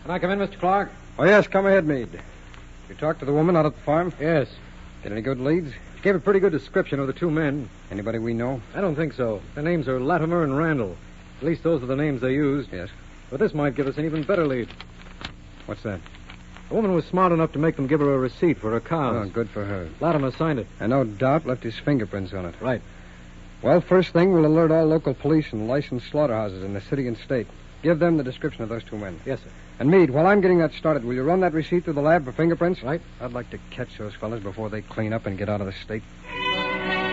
Can I come in, Mr. Clark? Oh, yes, come ahead, Meade. You talked to the woman out at the farm? Yes. Get any good leads? She gave a pretty good description of the two men. Anybody we know? I don't think so. Their names are Latimer and Randall. At least those are the names they used. Yes. But this might give us an even better lead. What's that? The woman was smart enough to make them give her a receipt for her cows. Oh, good for her. Latimer signed it. And no doubt left his fingerprints on it. Right. Well, first thing, we'll alert all local police and licensed slaughterhouses in the city and state. Give them the description of those two men. Yes, sir. And Meade, while I'm getting that started, will you run that receipt through the lab for fingerprints? Right. I'd like to catch those fellas before they clean up and get out of the state.